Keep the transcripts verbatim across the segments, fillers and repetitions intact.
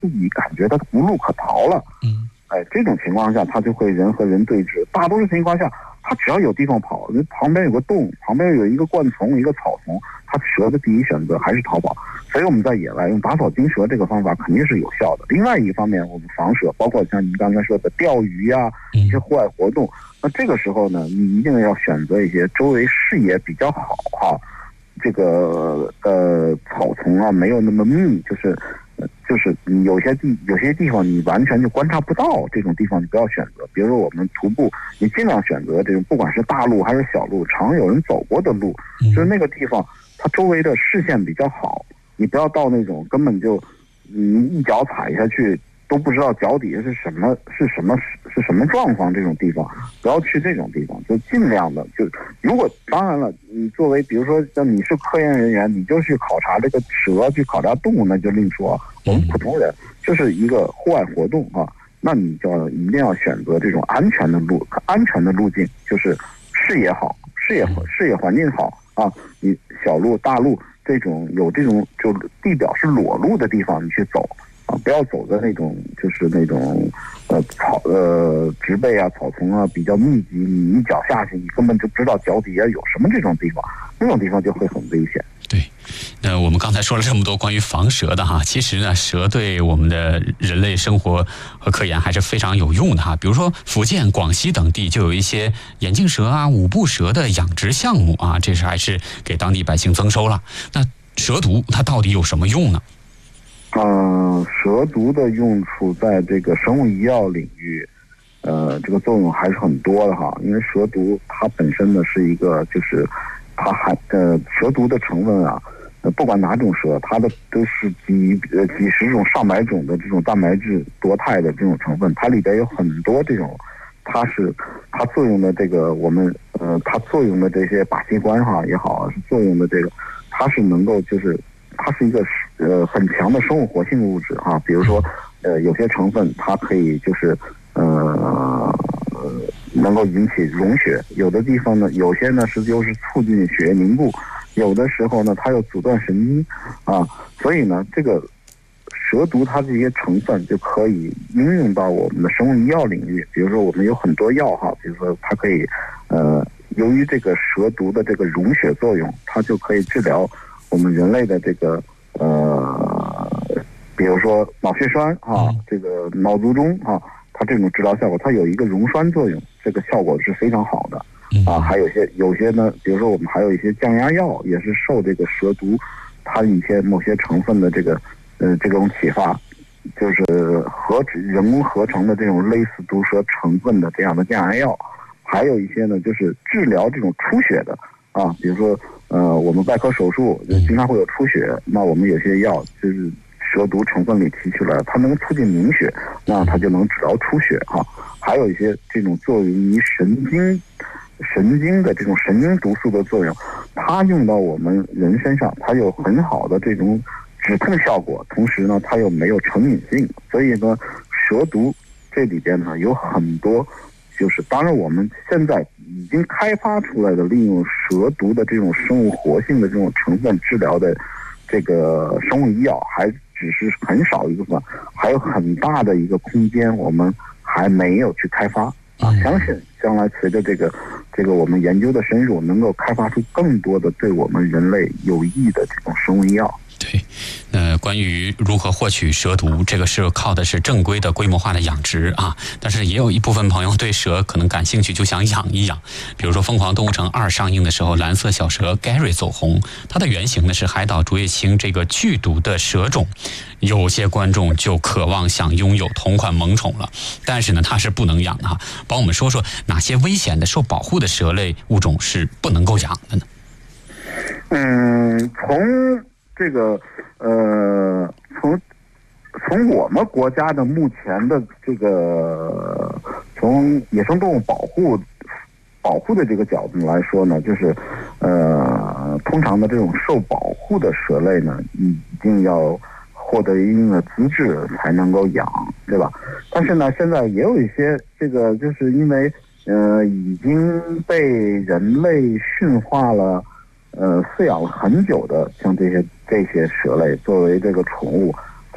自己感觉它无路可逃了。 嗯， 哎，这种情况下，它就会人和人对峙。大多数情况下，它只要有地方跑，旁边有个洞，旁边有一个灌丛、一个草丛，它蛇的第一选择还是逃跑。所以我们在野外用打草惊蛇这个方法肯定是有效的。另外一方面，我们防蛇，包括像您刚才说的钓鱼呀、啊，一些户外活动，那这个时候呢，你一定要选择一些周围视野比较好哈，这个呃草丛啊没有那么密，就是就是有些地有些地方你完全就观察不到，这种地方你不要选择。比如说我们徒步，你尽量选择这种不管是大路还是小路，常有人走过的路，就是那个地方它周围的视线比较好。你不要到那种根本就你一脚踩下去都不知道脚底下是什么是什么是什么状况这种地方，不要去这种地方，就尽量的就如果当然了，你作为比如说像你是科研人员，你就去考察这个蛇，去考察动物，那就另说。我们普通人就是一个户外活动啊，那你就要一定要选择这种安全的路安全的路径，就是视野好，视野视野环境好啊，你小路大路。这种有这种就地表是裸露的地方，你去走啊，不要走的那种就是那种呃草呃植被啊、草丛啊比较密集，你一脚下去，你根本就不知道脚底下有什么这种地方，那种地方就会很危险。 对，那我们刚才说了这么多关于防蛇的哈，其实呢，蛇对我们的人类生活和科研还是非常有用的哈。比如说福建、广西等地就有一些眼镜蛇啊、五步蛇的养殖项目啊，这是还是给当地百姓增收了。那蛇毒它到底有什么用呢？ 嗯，蛇毒的用处在这个生物医药领域，呃，这个作用还是很多的哈。因为蛇毒它本身呢是一个就是。它还呃蛇毒的成分啊，呃不管哪种蛇，它的都是几呃几十种、上百种的这种蛋白质多肽的这种成分，它里边有很多这种，它是它作用的这个我们呃它作用的这些靶器官哈也好，是作用的这个，它是能够就是它是一个呃很强的生物活性物质哈，比如说呃有些成分它可以就是呃。能够引起溶血，有的地方呢，有些呢是又是促进血液凝固，有的时候呢它又阻断神经啊，所以呢这个蛇毒它这些成分就可以应用到我们的生物医药领域。比如说我们有很多药哈，比如说它可以呃由于这个蛇毒的这个溶血作用，它就可以治疗我们人类的这个呃比如说脑血栓啊，这个脑卒中啊。它这种治疗效果，它有一个溶栓作用，这个效果是非常好的啊。还有些有些呢，比如说我们还有一些降压药，也是受这个蛇毒它一些某些成分的这个呃这种启发，就是合人工合成的这种类似毒蛇成分的这样的降压药。还有一些呢，就是治疗这种出血的啊，比如说呃我们外科手术经常会有出血，那我们有些药就是蛇毒成分里提取了，它能促进凝血，那它就能治疗出血哈。还有一些这种作用于神经、神经的这种神经毒素的作用，它用到我们人身上，它有很好的这种止痛效果，同时呢，它又没有成瘾性。所以呢，蛇毒这里边呢有很多，就是当然我们现在已经开发出来的利用蛇毒的这种生物活性的这种成分治疗的这个生物医药还。只是很少一部分，还有很大的一个空间，我们还没有去开发啊。相信将来随着这个这个我们研究的深入，能够开发出更多的对我们人类有益的这种生物医药。 对，呃，关于如何获取蛇毒，这个是靠的是正规的规模化的养殖啊。但是也有一部分朋友对蛇可能感兴趣，就想养一养。比如说《疯狂动物城二》上映的时候，蓝色小蛇 Gary 走红，它的原型呢是海岛竹叶青这个剧毒的蛇种。有些观众就渴望想拥有同款萌宠了，但是呢，它是不能养的哈。帮我们说说哪些危险的、受保护的蛇类物种是不能够养的呢？ 嗯，从这个呃，从从我们国家的目前的这个从野生动物保护保护的这个角度来说呢，就是呃，通常的这种受保护的蛇类呢，一定要获得一定的资质才能够养，对吧？但是呢，现在也有一些这个，就是因为呃已经被人类驯化了。呃，饲养了很久的，像这些这些蛇类作为这个宠物，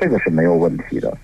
这个是没有问题的。